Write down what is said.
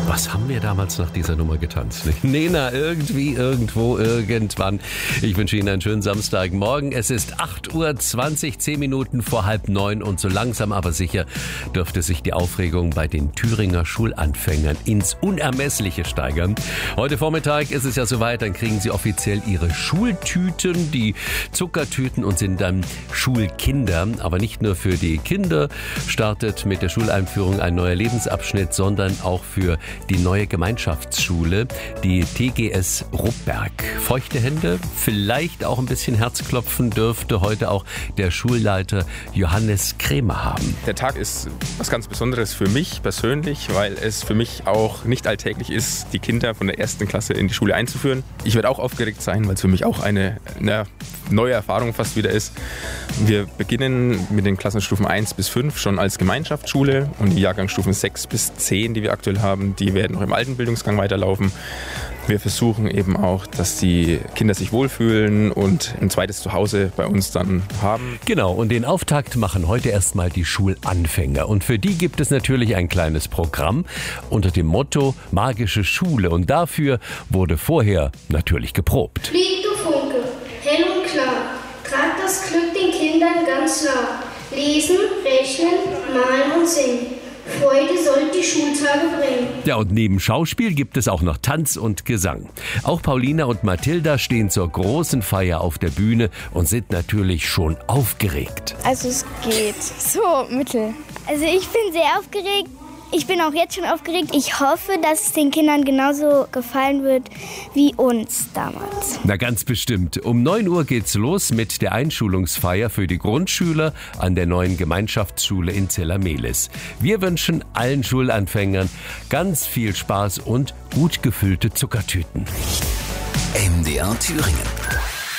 Was haben wir damals nach dieser Nummer getanzt? Nena, irgendwie, irgendwo, irgendwann. Ich wünsche Ihnen einen schönen Samstagmorgen. Es ist 8:20 Uhr, 10 Minuten vor 8:30 und so langsam aber sicher dürfte sich die Aufregung bei den Thüringer Schulanfängern ins Unermessliche steigern. Heute Vormittag ist es ja soweit, dann kriegen sie offiziell ihre Schultüten, die Zuckertüten, und sind dann Schulkinder. Aber nicht nur für die Kinder startet mit der Schuleinführung ein neuer Lebensabschnitt, sondern auch für die neue Gemeinschaftsschule, die TGS Ruppberg. Feuchte Hände, vielleicht auch ein bisschen Herzklopfen dürfte heute auch der Schulleiter Johannes Krämer haben. Der Tag ist was ganz Besonderes für mich persönlich, weil es für mich auch nicht alltäglich ist, die Kinder von der 1. Klasse in die Schule einzuführen. Ich werde auch aufgeregt sein, weil es für mich auch eine neue Erfahrung fast wieder ist. Wir beginnen mit den Klassenstufen 1 bis 5 schon als Gemeinschaftsschule und die Jahrgangsstufen 6 bis 10, die wir aktuell haben, die werden noch im alten Bildungsgang weiterlaufen. Wir versuchen eben auch, dass die Kinder sich wohlfühlen und ein zweites Zuhause bei uns dann haben. Genau, und den Auftakt machen heute erstmal die Schulanfänger. Und für die gibt es natürlich ein kleines Programm unter dem Motto Magische Schule. Und dafür wurde vorher natürlich geprobt. Flieg, du Funke, hell und klar, trag das Glück den Kindern ganz nah. Lesen, rechnen, malen und singen. Freude soll die Schultage bringen. Ja, und neben Schauspiel gibt es auch noch Tanz und Gesang. Auch Paulina und Mathilda stehen zur großen Feier auf der Bühne und sind natürlich schon aufgeregt. Also es geht so mittel. Also ich bin sehr aufgeregt. Ich bin auch jetzt schon aufgeregt. Ich hoffe, dass es den Kindern genauso gefallen wird wie uns damals. Na, ganz bestimmt. Um 9 Uhr geht's los mit der Einschulungsfeier für die Grundschüler an der neuen Gemeinschaftsschule in Zella-Mehlis. Wir wünschen allen Schulanfängern ganz viel Spaß und gut gefüllte Zuckertüten. MDR Thüringen.